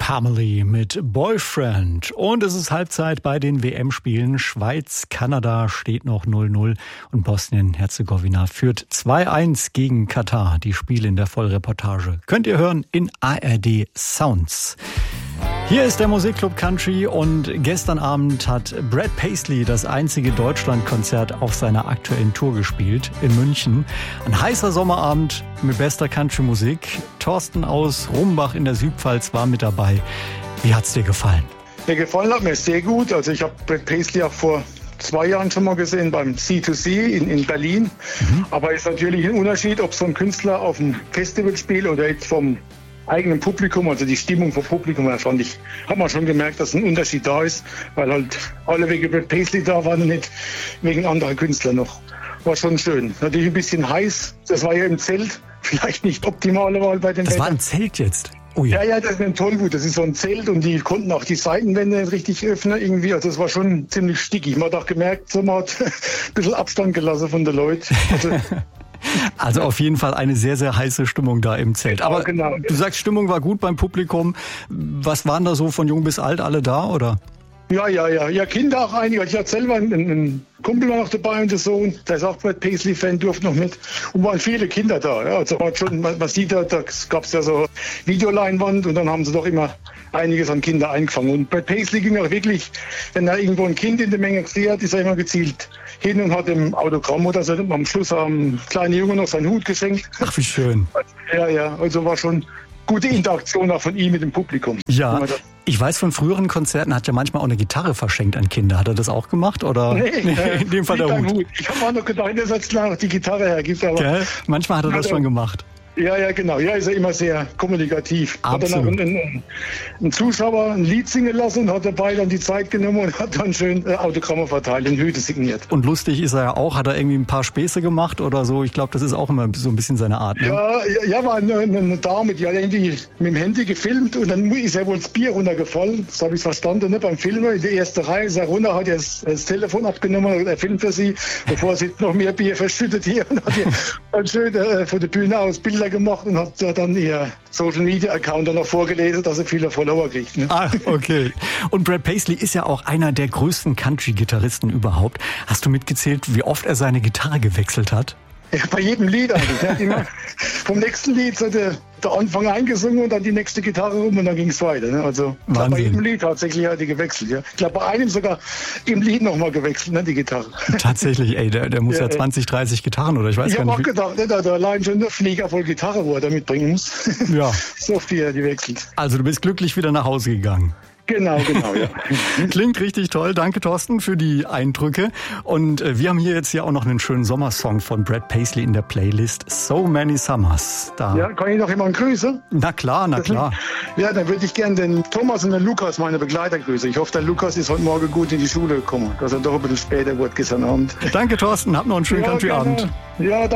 Pamela mit Boyfriend. Und es ist Halbzeit bei den WM-Spielen. Schweiz-Kanada steht noch 0-0 und Bosnien-Herzegowina führt 2-1 gegen Katar. Die Spiele in der Vollreportage könnt ihr hören in ARD Sounds. Hier ist der Musikclub Country und gestern Abend hat Brad Paisley das einzige Deutschlandkonzert auf seiner aktuellen Tour gespielt in München. Ein heißer Sommerabend mit bester Country-Musik. Thorsten aus Rumbach in der Südpfalz war mit dabei. Wie hat's dir gefallen? Mir gefallen hat mir sehr gut. Also ich habe Brad Paisley auch vor 2 Jahren schon mal gesehen beim C2C in Berlin. Aber es ist natürlich ein Unterschied, ob so ein Künstler auf einem Festival spielt oder jetzt vom eigenen Publikum, also die Stimmung vom Publikum, hat man schon gemerkt, dass ein Unterschied da ist, weil halt alle wegen Brad Paisley da waren und nicht wegen anderer Künstler noch. War schon schön. Natürlich ein bisschen heiß, das war ja im Zelt, vielleicht nicht optimale Wahl bei den Das war ein Zelt jetzt? Oh ja. Ja, das ist ein Tollwut, das ist so ein Zelt und die konnten auch die Seitenwände richtig öffnen irgendwie, also das war schon ziemlich stickig. Man hat auch gemerkt, so man hat ein bisschen Abstand gelassen von den Leuten. Also auf jeden Fall eine sehr, sehr heiße Stimmung da im Zelt. Aber ja, genau. Du sagst, Stimmung war gut beim Publikum. Was waren da so von jung bis alt alle da, oder? Ja, Kinder auch einige. Ich hatte selber einen Kumpel war noch dabei und der Sohn, der ist auch Brad Paisley-Fan, durfte noch mit. Und waren viele Kinder da. Ja. Also man sieht da gab es ja so Videoleinwand und dann haben sie doch immer einiges an Kinder eingefangen. Und Brad Paisley ging auch wirklich, wenn er irgendwo ein Kind in der Menge gesehen hat, ist er immer gezielt hin und hat im Autogramm oder so. Am Schluss haben kleine Junge noch seinen Hut geschenkt. Ach, wie schön. Ja, also war schon gute Interaktion auch von ihm mit dem Publikum. Ja, ich weiß von früheren Konzerten, hat ja manchmal auch eine Gitarre verschenkt an Kinder. Hat er das auch gemacht? Oder? Nee, in dem Fall der Hut. Ich habe auch noch gedacht, dass jetzt noch die Gitarre hergibt. Aber gell? Manchmal hat er das schon gemacht. Ja, genau. Ja, ist er immer sehr kommunikativ. Absolut. Hat dann einen Zuschauer ein Lied singen lassen und hat dabei dann die Zeit genommen und hat dann schön Autogramme verteilt und Hüte signiert. Und lustig ist er ja auch. Hat er irgendwie ein paar Späße gemacht oder so? Ich glaube, das ist auch immer so ein bisschen seine Art. Ne? Ja, war eine Dame, die hat irgendwie mit dem Handy gefilmt und dann ist er wohl das Bier runtergefallen. Das habe ich verstanden, ne? Beim Filmen in der ersten Reihe ist er runter, hat er das Telefon abgenommen und er filmt für sie, bevor sie noch mehr Bier verschüttet hier und hat dann schön von der Bühne aus Bilder gemacht und hat dann ihr Social-Media-Account dann noch vorgelesen, dass er viele Follower kriegt. Ne? Ah, okay. Und Brad Paisley ist ja auch einer der größten Country-Gitarristen überhaupt. Hast du mitgezählt, wie oft er seine Gitarre gewechselt hat? Ja, bei jedem Lied eigentlich. Er hat immer vom nächsten Lied hat der Anfang eingesungen und dann die nächste Gitarre rum und dann ging es weiter. Ne? Also bei jedem Lied tatsächlich hat die gewechselt. Ja. Ich glaube, bei einem sogar im Lied nochmal gewechselt, ne, die Gitarre. Tatsächlich, der muss ja 20, 30 Gitarren oder ich weiß gar nicht. Ich habe auch gedacht, da allein schon der Flieger voll Gitarre, wo er da mitbringen muss. Ja. So viel, die wechselt. Also du bist glücklich wieder nach Hause gegangen. Genau, ja. Klingt richtig toll. Danke, Thorsten, für die Eindrücke. Und wir haben hier jetzt ja auch noch einen schönen Sommersong von Brad Paisley in der Playlist. So Many Summers. Da. Ja, kann ich noch jemanden grüßen? Na klar. Ja, dann würde ich gerne den Thomas und den Lukas, meine Begleiter, grüßen. Ich hoffe, der Lukas ist heute Morgen gut in die Schule gekommen, dass er doch ein bisschen später wurde gestern Abend. Danke, Thorsten. Hab noch einen schönen Country-Abend. Ja,